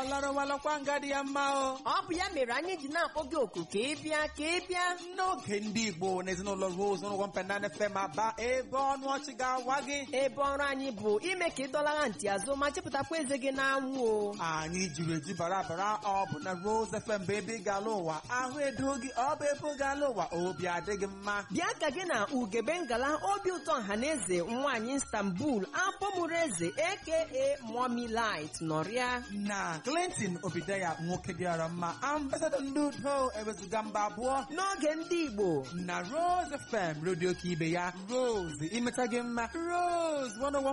Ọlọrọwalọkwa ngadi ya mma o. Ọ bụ ya mere anyị ji na-akpọ gị oku ka ị bịa N'oge ndị Igbo na ezinụlọ Rose n'ụgwọ Mpenane FM Aba ebe ọnụ ọchị ga-awa gị. ebe ọrụ anyị bụ ime ka ị dọlara ntị azụ ma chepụtakwa eze gị n'anwụ o. Anyị jiri eji bara ọ bụ na Rose FM bụ ebe ị ga-ala ụwa ahụ edo gị ọ bụ ebe ị ga-ala ụwa obi adịghị mma. Bịa ka gị na Ugebe Ngala obi ụtọ ọhaneze nwaanyị Istanbul akpọmụrụ eze aka Mommy Light nọrịa Na Clinton Obideya nwoke dịara mma ambasadọ ndị udo ewezuga mba abụọ n'oge ndị Igbo na Rose FM redio ka ibe ya Rose imeta gị mma Rose 101